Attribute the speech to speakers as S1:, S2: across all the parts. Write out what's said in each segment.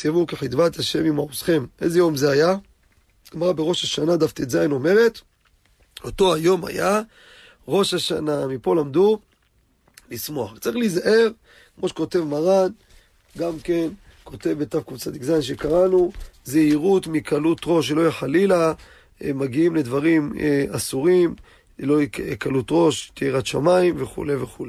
S1: תחצבו כחדבת השם עם מעוזכם. איזה יום זה היה? אמרה בראש השנה דף ט"ז אומרת, אותו היום היה ראש השנה, מפה למדו לשמוח. צריך להיזהר, כמו שכותב מרן, גם כן, כותב בתקצ"ז שקראנו, זהירות מקלות ראש, שלא יחלילה, מגיעים לדברים אסורים, לא קלות ראש, תירת שמיים וכו' וכו'.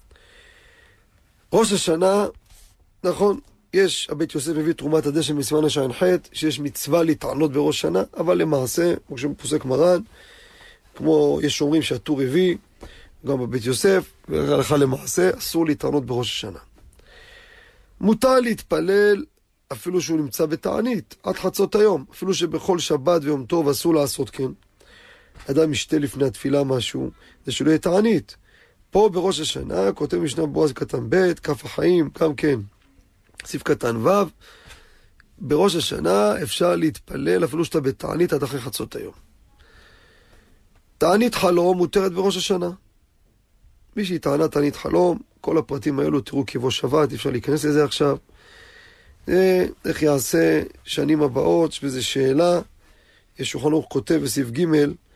S1: ראש השנה, נכון, יש, הבית יוסף מביא תרומת הדשן מסימן השע"ח, שיש מצווה להתענות בראש שנה, אבל למעשה, כמו שפוסק מרן, כמו יש אומרים שהטור הביא, גם בבית יוסף, והלכה למעשה, אסור להתענות בראש השנה. מותר להתפלל אפילו שהוא נמצא בתענית, עד חצות היום, אפילו שבכל שבת ויום טוב אסור לעשות כן. אדם ישתה לפני התפילה משהו, זה שלא יהיה תענית. פה בראש השנה, כותב משנה בועז קטן ב', כף החיים, גם כן, סעיף קטן ו', בראש השנה אפשר להתפלל אפילו שאתה בתענית עד אחרי חצות היום. תענית חלום מותרת בראש השנה. מי שהיא תענית חלום, כל הפרטים האלו תראו כבוא שבת, אפשר להיכנס לזה עכשיו. איך יעשה שנים הבאות, יש בזה שאלה, יש שולחן ערוך כותב בסעיף ג'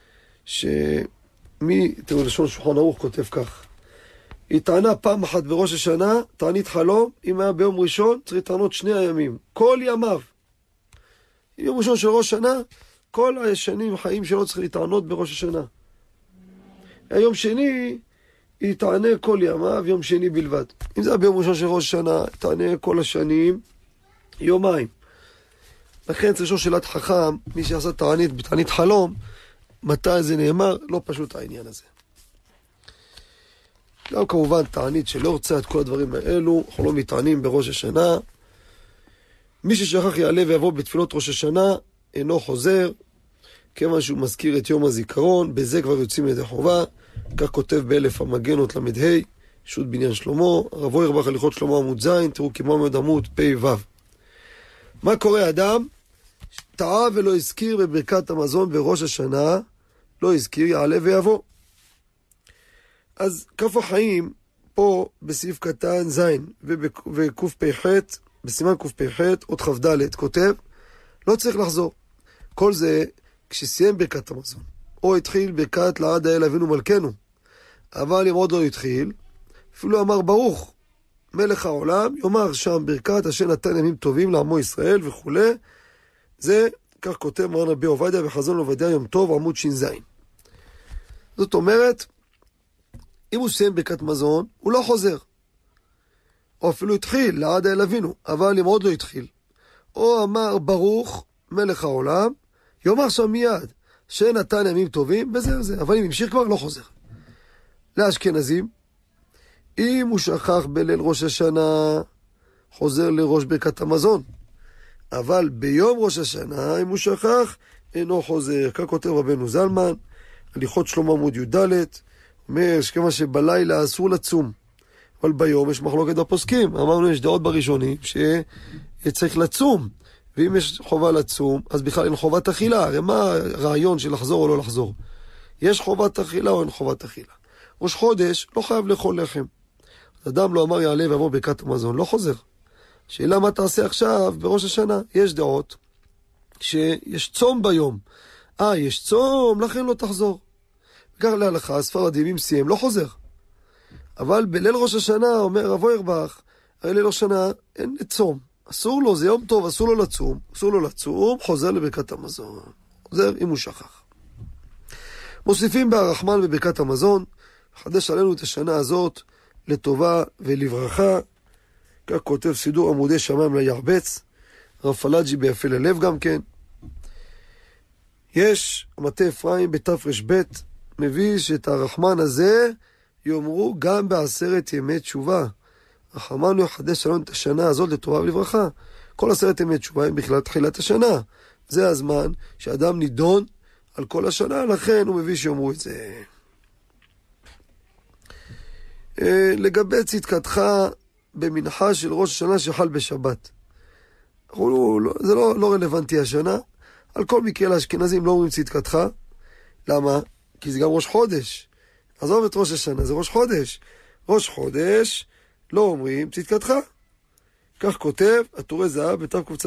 S1: תראו לשון שולחן ערוך כותב כך, היא טענה פעם אחת בראש השנה, תענית חלום, אם היה ביום ראשון, צריך טענות 2 הימים, כל ימיו. יום ראשון של ראש שנה, כל השנים חיים שלו צריך להתענות בראש השנה. היום שני, היא תענה כל ימיו, יום שני בלבד. אם זה היה ביום ראשון של ראש שנה, תענה כל השנים, יומיים. לכן צריך לשאול שאלת חכם, מי שעשה תענית בתענית חלום, מתי זה נאמר, לא פשוט העניין הזה. גם כמובן תענית שלא רוצה את כל הדברים האלו, אנחנו לא מתענים בראש השנה. מי ששכח יעלה ויבוא בתפילות ראש השנה, אינו חוזר, כיוון שהוא מזכיר את יום הזיכרון, בזה כבר יוצאים לידי חובה, כך כותב באלף המגנות למ"ה, שו"ת בניין שלמה, הרב אוירבך הליכות שלמה עמוד ז', תראו כמו מאוד עמוד פ"ו. מה קורה אדם? טעה ולא הזכיר בברכת המזון בראש השנה, לא הזכיר, יעלה ויבוא. אז כף החיים, פה בסעיף קטן ז' וקפ"ח, בסימן קפ"ח, עוד כ"ד, כותב, לא צריך לחזור. כל זה כשסיים ברכת המזון, או התחיל ברכת לעד האל אבינו מלכנו, אבל אם עוד לא התחיל, אפילו אמר ברוך, מלך העולם, יאמר שם ברכת אשר נתן ימים טובים לעמו ישראל וכו'. זה, כך כותב מרן רבי עובדיה בחזון עובדיה יום טוב עמוד ש"ז. זאת אומרת, אם הוא סיים ברכת מזון, הוא לא חוזר. או אפילו התחיל לעד האל אבינו, אבל אם עוד לא התחיל, או אמר ברוך, מלך העולם, יאמר שם מיד, שנתן ימים טובים, בזה וזה. אבל אם המשיך כבר, לא חוזר. לאשכנזים, אם הוא שכח בליל ראש השנה, חוזר לראש ברכת המזון. אבל ביום ראש השנה, אם הוא שכח, אינו חוזר. כך כותב רבנו זלמן, הליכות שלמה עמוד י"ד, אומר שכמה שבלילה אסור לצום, אבל ביום יש מחלוקת בפוסקים. אמרנו, יש דעות בראשונים שצריך לצום, ואם יש חובה לצום, אז בכלל אין חובת אכילה. הרי מה הרעיון של לחזור או לא לחזור? יש חובת אכילה או אין חובת אכילה? ראש חודש לא חייב לאכול לחם. אדם לא אמר יעלה ויבוא ברכת המזון, לא חוזר. שאלה מה תעשה עכשיו בראש השנה? יש דעות שיש צום ביום. יש צום, לכן לא תחזור. וכך להלכה, ספרדים אם סיים, לא חוזר. אבל בליל ראש השנה, אומר רב אוירבך, ליל ראש השנה אין צום. אסור לו, זה יום טוב, אסור לו לצום, חוזר לברכת המזון. חוזר אם הוא שכח. מוסיפים ברחמן בברכת המזון, חדש עלינו את השנה הזאת לטובה ולברכה, כך כותב סידור עמודי שמיים לירבץ, רב פלאג'י ביפה ללב גם כן. יש, מטה אפרים בתר"ב, מביא שאת הרחמן הזה יאמרו גם ב10 ימי תשובה. רחמנו יחדש עלינו את השנה הזאת לטובה ולברכה. כל 10 ימי תשובה הם בכלל תחילת השנה. זה הזמן שאדם נידון על כל השנה, לכן הוא מביא שיאמרו את זה. לגבי צדקתך במנחה של ראש השנה שחל בשבת. זה לא רלוונטי השנה. על כל מקרה לאשכנזים לא אומרים צדקתך. למה? כי זה גם ראש חודש. עזוב את ראש השנה, זה ראש חודש. ראש חודש לא אומרים צדקתך. כך כותב הטורי זהב בתקצ"ז.